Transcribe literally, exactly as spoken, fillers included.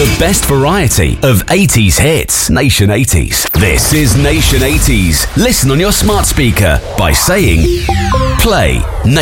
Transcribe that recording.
The best variety of eighties hits. Nation eighties. This is Nation eighties. Listen on your smart speaker by saying, play Nation.